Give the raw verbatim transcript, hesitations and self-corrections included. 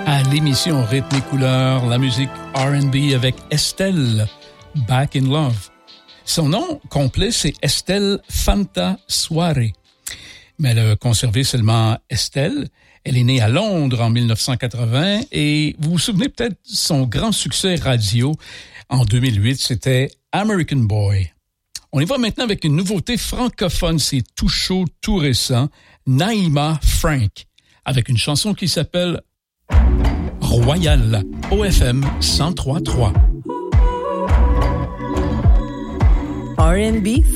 À l'émission Rythme et Couleur, la musique R and B avec Estelle, Back in Love. Son nom complet, c'est Estelle Fanta Soare. Mais elle a conservé seulement Estelle. Elle est née à Londres en dix-neuf cent quatre-vingts et vous vous souvenez peut-être de son grand succès radio en deux mille huit, c'était American Boy. On y va maintenant avec une nouveauté francophone, c'est tout chaud, tout récent, Naïma Frank, avec une chanson qui s'appelle Royal, O F M cent trois point trois. R and B